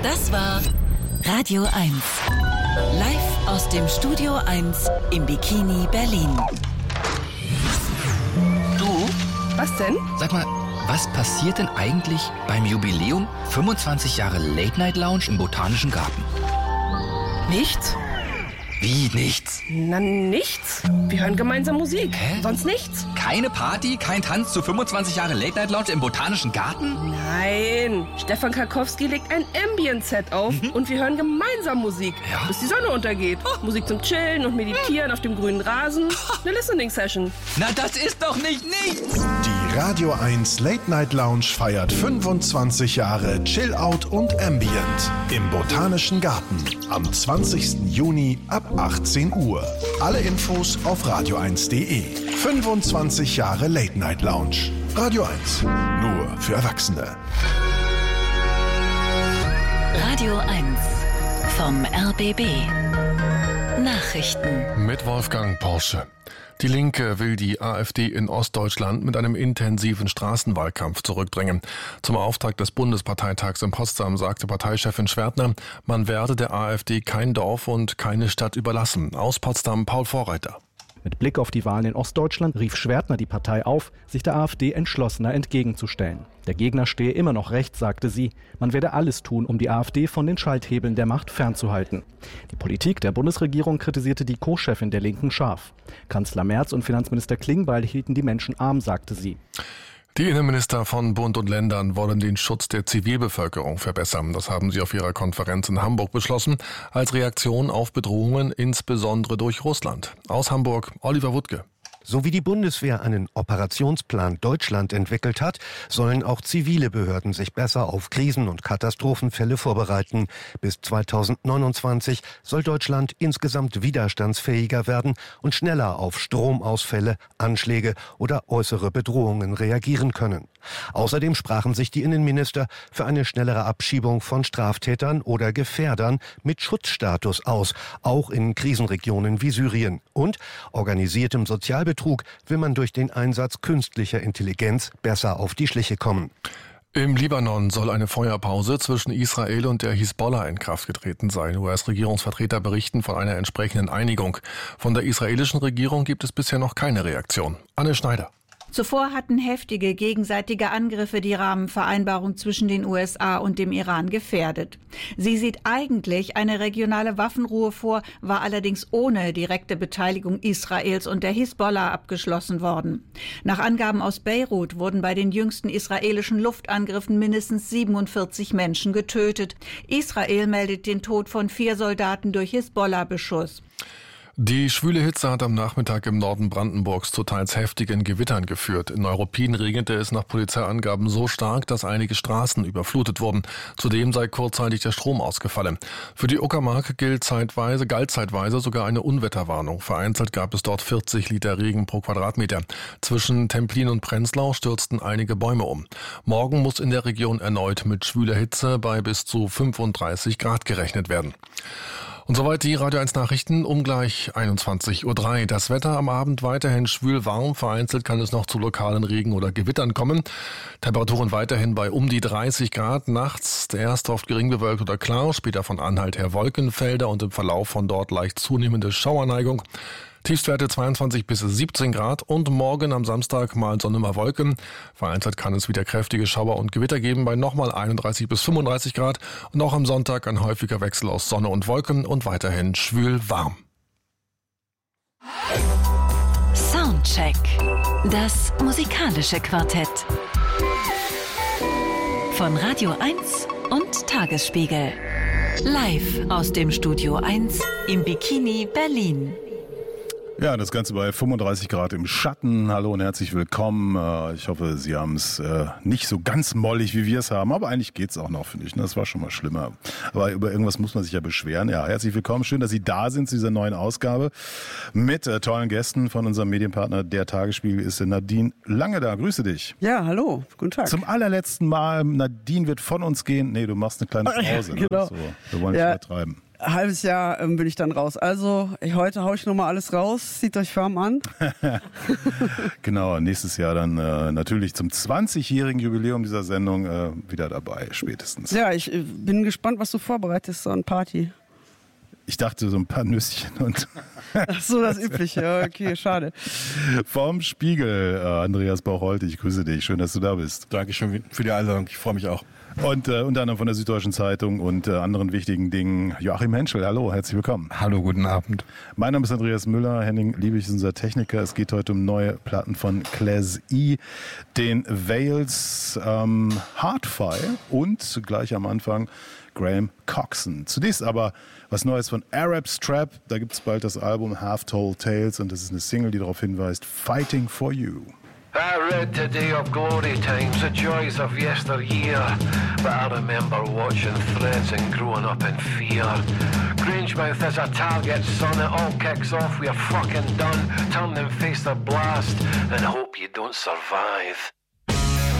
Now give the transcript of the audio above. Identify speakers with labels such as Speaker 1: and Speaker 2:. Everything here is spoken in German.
Speaker 1: Das war Radio 1. Live aus dem Studio 1 im Bikini Berlin.
Speaker 2: Du?
Speaker 3: Was denn?
Speaker 2: Sag mal, was passiert denn eigentlich beim Jubiläum 25 Jahre Late Night Lounge im Botanischen Garten?
Speaker 3: Nichts?
Speaker 2: Wie nichts?
Speaker 3: Na, nichts. Wir hören gemeinsam Musik.
Speaker 2: Hä?
Speaker 3: Sonst nichts.
Speaker 2: Keine Party, kein Tanz zu 25 Jahre Late Night Lounge im Botanischen Garten?
Speaker 3: Nein. Stefan Karkowski legt ein Ambient-Set auf und wir hören gemeinsam Musik,
Speaker 2: Ja?
Speaker 3: bis die Sonne untergeht. Musik zum Chillen und Meditieren auf dem grünen Rasen. Eine Listening-Session.
Speaker 2: Na, das ist doch nicht nichts!
Speaker 4: Die Radio 1 Late Night Lounge feiert 25 Jahre Chill-Out und Ambient im Botanischen Garten am 20. Juni ab 18 Uhr. Alle Infos auf radio1.de. 25 Jahre Late Night Lounge. Radio 1. Nur für Erwachsene.
Speaker 1: Radio 1 vom RBB. Nachrichten.
Speaker 5: Mit Wolfgang Porsche. Die Linke will die AfD in Ostdeutschland mit einem intensiven Straßenwahlkampf zurückdrängen. Zum Auftakt des Bundesparteitags in Potsdam sagte Parteichefin Schwertner, man werde der AfD kein Dorf und keine Stadt überlassen. Aus Potsdam Paul Vorreiter.
Speaker 6: Mit Blick auf die Wahlen in Ostdeutschland rief Schwertner die Partei auf, sich der AfD entschlossener entgegenzustellen. Der Gegner stehe immer noch rechts, sagte sie. Man werde alles tun, um die AfD von den Schalthebeln der Macht fernzuhalten. Die Politik der Bundesregierung kritisierte die Co-Chefin der Linken scharf. Kanzler Merz und Finanzminister Klingbeil hielten die Menschen arm, sagte sie.
Speaker 5: Die Innenminister von Bund und Ländern wollen den Schutz der Zivilbevölkerung verbessern. Das haben sie auf ihrer Konferenz in Hamburg beschlossen, als Reaktion auf Bedrohungen, insbesondere durch Russland. Aus Hamburg, Oliver Wuttke.
Speaker 7: So wie die Bundeswehr einen Operationsplan Deutschland entwickelt hat, sollen auch zivile Behörden sich besser auf Krisen- und Katastrophenfälle vorbereiten. Bis 2029 soll Deutschland insgesamt widerstandsfähiger werden und schneller auf Stromausfälle, Anschläge oder äußere Bedrohungen reagieren können. Außerdem sprachen sich die Innenminister für eine schnellere Abschiebung von Straftätern oder Gefährdern mit Schutzstatus aus, auch in Krisenregionen wie Syrien. Und organisiertem Sozialbetrug will man durch den Einsatz künstlicher Intelligenz besser auf die Schliche kommen.
Speaker 5: Im Libanon soll eine Feuerpause zwischen Israel und der Hisbollah in Kraft getreten sein. US-Regierungsvertreter berichten von einer entsprechenden Einigung. Von der israelischen Regierung gibt es bisher noch keine Reaktion. Anne Schneider.
Speaker 8: Zuvor hatten heftige gegenseitige Angriffe die Rahmenvereinbarung zwischen den USA und dem Iran gefährdet. Sie sieht eigentlich eine regionale Waffenruhe vor, war allerdings ohne direkte Beteiligung Israels und der Hisbollah abgeschlossen worden. Nach Angaben aus Beirut wurden bei den jüngsten israelischen Luftangriffen mindestens 47 Menschen getötet. Israel meldet den Tod von 4 Soldaten durch Hisbollah-Beschuss.
Speaker 5: Die schwüle Hitze hat am Nachmittag im Norden Brandenburgs zu teils heftigen Gewittern geführt. In Neuruppin regnete es nach Polizeiangaben so stark, dass einige Straßen überflutet wurden. Zudem sei kurzzeitig der Strom ausgefallen. Für die Uckermark galt zeitweise sogar eine Unwetterwarnung. Vereinzelt gab es dort 40 Liter Regen pro Quadratmeter. Zwischen Templin und Prenzlau stürzten einige Bäume um. Morgen muss in der Region erneut mit schwüler Hitze bei bis zu 35 Grad gerechnet werden. Und soweit die Radio 1 Nachrichten um gleich 21:03 Uhr. Das Wetter am Abend weiterhin schwül warm. Vereinzelt kann es noch zu lokalen Regen- oder Gewittern kommen. Temperaturen weiterhin bei um die 30 Grad. Nachts erst oft gering bewölkt oder klar. Später von Anhalt her Wolkenfelder und im Verlauf von dort leicht zunehmende Schauerneigung. Tiefstwerte 22 bis 17 Grad und morgen am Samstag mal Sonne, mal Wolken. Vereinzelt kann es wieder kräftige Schauer und Gewitter geben bei nochmal 31 bis 35 Grad und auch am Sonntag ein häufiger Wechsel aus Sonne und Wolken und weiterhin schwül warm.
Speaker 1: Soundcheck. Das musikalische Quartett. Von Radio 1 und Tagesspiegel. Live aus dem Studio 1 im Bikini Berlin.
Speaker 9: Ja, das Ganze bei 35 Grad im Schatten. Hallo und herzlich willkommen. Ich hoffe, Sie haben es nicht so ganz mollig, wie wir es haben. Aber eigentlich geht's auch noch, finde ich. Das war schon mal schlimmer. Aber über irgendwas muss man sich ja beschweren. Ja, herzlich willkommen. Schön, dass Sie da sind zu dieser neuen Ausgabe. Mit tollen Gästen von unserem Medienpartner, der Tagesspiegel, ist Nadine Lange da. Grüße dich.
Speaker 10: Ja, hallo. Guten Tag.
Speaker 9: Zum allerletzten Mal. Nadine wird von uns gehen. Nee, du machst eine kleine Pause.
Speaker 10: Genau.
Speaker 9: Ne? So, wir wollen nicht übertreiben.
Speaker 10: halbes Jahr bin ich dann raus. Also heute haue ich nochmal alles raus. Zieht euch warm an.
Speaker 9: Genau, nächstes Jahr dann natürlich zum 20-jährigen Jubiläum dieser Sendung wieder dabei, spätestens.
Speaker 10: Ja, ich bin gespannt, was du vorbereitest, so an Party.
Speaker 9: Ich dachte so ein paar Nüsschen und...
Speaker 10: Ach so, das Übliche. Okay, schade.
Speaker 9: Vom Spiegel, Andreas Bauch-Holte, ich grüße dich. Schön, dass du da bist.
Speaker 11: Dankeschön für die Einladung. Ich freue mich auch.
Speaker 9: Und unter anderem von der Süddeutschen Zeitung und anderen wichtigen Dingen Joachim Henschel. Hallo, herzlich willkommen.
Speaker 11: Hallo, guten Abend.
Speaker 9: Mein Name ist Andreas Müller. Henning Liebig ist unser Techniker. Es geht heute um neue Platten von Class E, den Vales, Hardfire und gleich am Anfang Graham Coxon. Zunächst aber was Neues von Arab Strap. Da gibt es bald das Album Half Told Tales und das ist eine Single, die darauf hinweist, Fighting for You.
Speaker 12: I read today of glory times, the joys of yesteryear, but I remember watching threads and growing up in fear. Grangemouth is a target, son, it all kicks off, we're fucking done. Turn and face the blast and hope you don't survive.